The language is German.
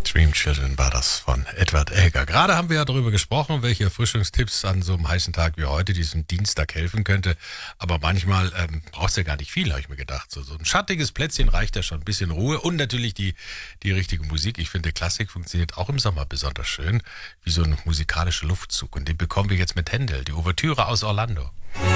Dream Children war das von Edward Elgar. Gerade haben wir ja darüber gesprochen, welche Erfrischungstipps an so einem heißen Tag wie heute, diesem Dienstag, helfen könnte. Aber manchmal braucht es ja gar nicht viel, habe ich mir gedacht. So ein schattiges Plätzchen reicht ja schon, ein bisschen Ruhe und natürlich die richtige Musik. Ich finde, Klassik funktioniert auch im Sommer besonders schön, wie so ein musikalischer Luftzug. Und den bekommen wir jetzt mit Händel, die Ouvertüre aus Orlando.